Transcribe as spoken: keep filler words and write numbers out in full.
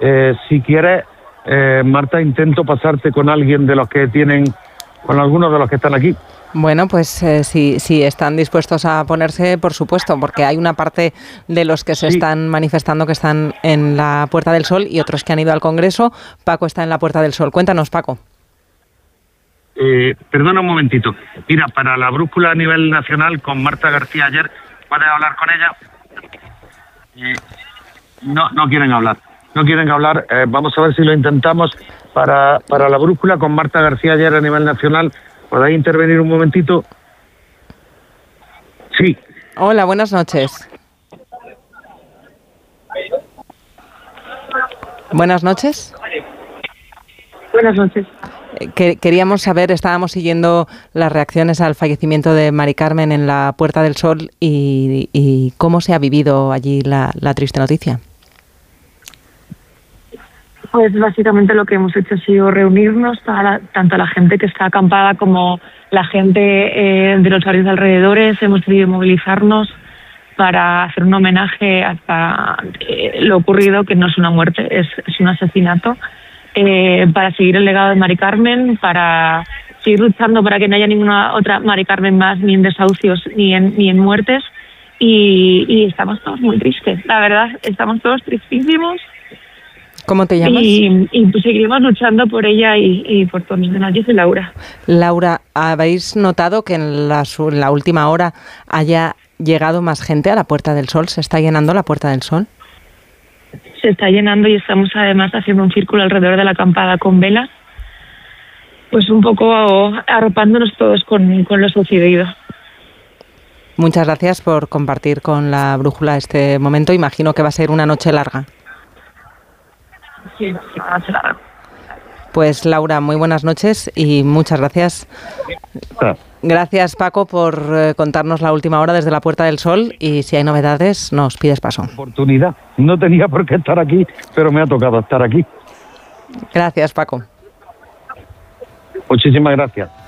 Eh, si quieres, eh, Marta, intento pasarte con alguien de los que tienen, con algunos de los que están aquí. Bueno, pues eh, si, si están dispuestos a ponerse, por supuesto, porque hay una parte de los que se sí. están manifestando que están en la Puerta del Sol y otros que han ido al Congreso. Paco está en la Puerta del Sol. Cuéntanos, Paco. Eh, perdona un momentito. Mira, para la brújula a nivel nacional, con Marta García ayer, ¿puedes hablar con ella? Eh, no, no quieren hablar. No quieren hablar. Eh, vamos a ver si lo intentamos para, para la brújula con Marta García ayer a nivel nacional. ¿Podéis intervenir un momentito? Sí. Hola, buenas noches. Buenas noches. Buenas noches. Que, queríamos saber, estábamos siguiendo las reacciones al fallecimiento de Mari Carmen en la Puerta del Sol y, y cómo se ha vivido allí la, la triste noticia. Pues básicamente lo que hemos hecho ha sido reunirnos, para tanto la gente que está acampada como la gente eh, de los barrios alrededores. Hemos decidido movilizarnos para hacer un homenaje hasta eh, lo ocurrido, que no es una muerte, es, es un asesinato, eh, para seguir el legado de Mari Carmen, para seguir luchando para que no haya ninguna otra Mari Carmen más, ni en desahucios ni en, ni en muertes. Y, y estamos todos muy tristes, la verdad, estamos todos tristísimos. ¿Cómo te llamas? Y, y pues seguiremos luchando por ella y, y por todos mis demás. Yo soy Laura. Laura, ¿habéis notado que en la, en la última hora haya llegado más gente a la Puerta del Sol? ¿Se está llenando la Puerta del Sol? Se está llenando y estamos además haciendo un círculo alrededor de la acampada con velas, pues un poco arropándonos todos con, con lo sucedido. Muchas gracias por compartir con la brújula este momento. Imagino que va a ser una noche larga. Sí, va a ser larga. Pues Laura, muy buenas noches y muchas gracias. Gracias, Paco, por eh, contarnos la última hora desde la Puerta del Sol, y si hay novedades nos pides paso. Oportunidad. No tenía por qué estar aquí, pero me ha tocado estar aquí. Gracias, Paco. Muchísimas gracias.